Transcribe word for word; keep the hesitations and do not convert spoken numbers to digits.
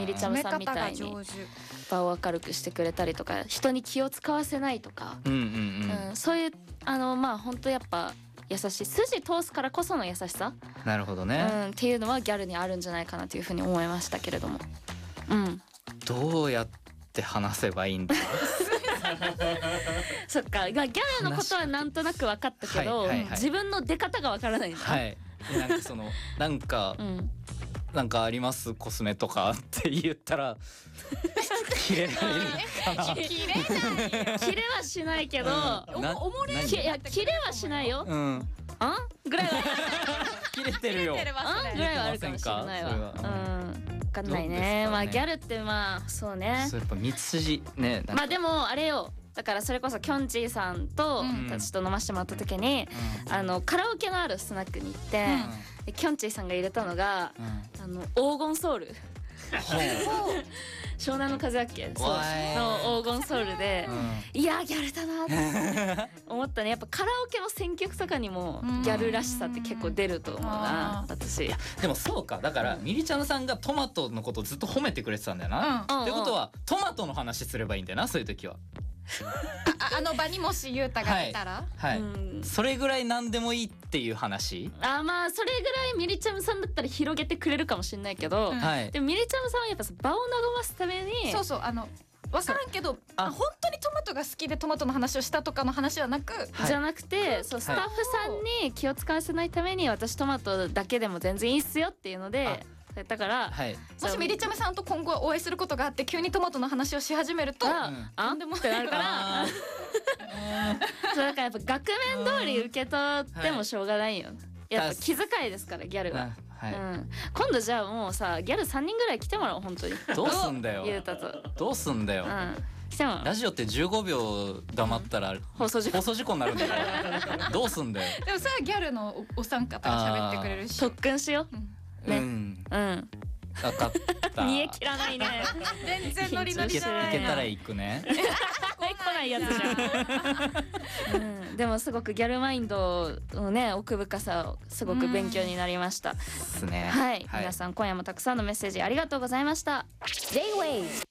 ミリチャムさんみたいに場を明るくしてくれたりとか、人に気を使わせないとか、 うんうんうんうん、そういうあのまあ本当やっぱ優しい、筋通すからこその優しさ、 なるほどね、 うん、っていうのはギャルにあるんじゃないかなというふうに思いましたけれども、うん、 どうやって話せばいいんだそっか、ギャルのことはなんとなく分かったけど、はいはいはい、自分の出方が分からないんだ。 はい、なんかそのなんか、うん、なんかありますコスメとかって言ったら切れないかな。 切れない切れはしないけど、うん、おもれいや切れはしないよ、うん、あぐらいは切れてるよあぐらいはあるかもしれないわ、うん、分かんない ね, ねまあギャルってまあそうね、 そうやっぱ道筋ね、 まあでもあれよ、だからそれこそきょんちぃさんと私と飲ましてもらった時に、うん、あのカラオケのあるスナックに行って、うん、できょんちぃさんが入れたのが、うん、あの黄金ソウル湘南の風だっけ、そうの黄金ソウルで、うん、いやギャルだなって思ったね。やっぱカラオケの選曲とかにもギャルらしさって結構出ると思うな、私。 でもそうか、だからミリちゃんさんがトマトのことずっと褒めてくれてたんだよな、うん、ってことはトマトの話すればいいんだよな、そういう時は。 あ, あの場にもしゆうたがいたら、 はい、はい、うん、それぐらい何でもいいっていう話。 あ、まあそれぐらいミリチャムさんだったら広げてくれるかもしれないけど、うん、でもミリチャムさんはやっぱ場を和ますために、 そうそう、あの分からんけど、あ、本当にトマトが好きでトマトの話をしたとかの話はなく、はい、 じゃなくて、そうスタッフさんに気を使わせないために、私トマトだけでも全然いいっすよっていうので。だから、はい、 もしミリチャムさんと今後お会いすることがあって急にトマトの話をし始めると、 あ、うん、あんでもってなるからそうだからやっぱ額面通り受け取ってもしょうがないよ、はい、やっぱ気遣いですからギャルは、はい、うん、今度じゃあもうさギャルさんにんぐらい来てもらおう、本当に。 どうすんだよゆうたとどうすんだよ、うん、来てもらう。ラジオってじゅうごびょう黙ったら、うん、放送事故放送事故になるんだよどうすんだよ。 でもさ、ギャルの お, お三方が喋ってくれるし特訓しよう、うんね、うん、うん、 分かった見え切らないね全然ノリノリじゃない。 いけたら行くね来ないやつじゃん、うん、でもすごくギャルマインドのね奥深さすごく勉強になりました。 ですね。 はい、はい、皆さん今夜もたくさんのメッセージありがとうございました。 J-ウェイ